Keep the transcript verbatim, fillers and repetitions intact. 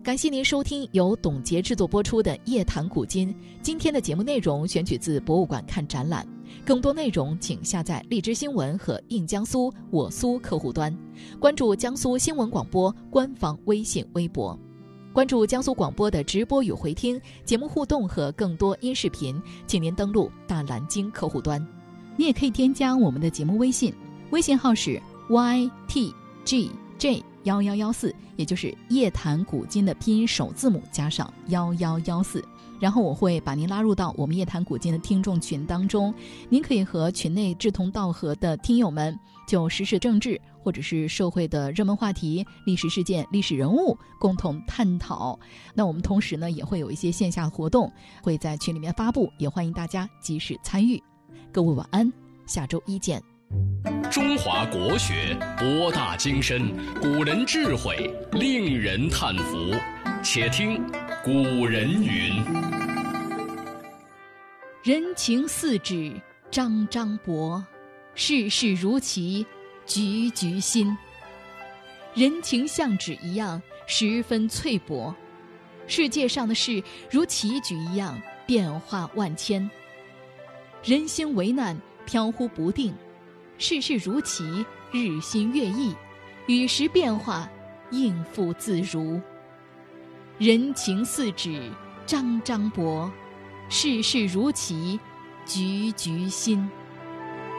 感谢您收听由董洁制作播出的《夜谈古今》。今天的节目内容选取自博物馆看展览，更多内容请下载荔枝新闻和印江苏我苏客户端，关注江苏新闻广播官方微信微博，关注江苏广播的直播与回听节目互动和更多音视频，请您登录大蓝鲸客户端。你也可以添加我们的节目微信，微信号是 Y T G J一一一四，也就是夜谈古今的拼音首字母加上一一一四，然后我会把您拉入到我们夜谈古今的听众群当中，您可以和群内志同道合的听友们就时事政治或者是社会的热门话题、历史事件、历史人物共同探讨。那我们同时呢也会有一些线下活动会在群里面发布，也欢迎大家及时参与。各位晚安，下周一见。 中华国学博大精深，古人智慧令人叹服。且听古人云： 人情似纸张张薄，世事如棋局局新。人情像纸一样十分脆薄，世界上的事如棋局一样变化万千。人心为难飘忽不定，世事如棋日新月异，与时变化应付自如。人情似纸张张薄，世事如棋局局新。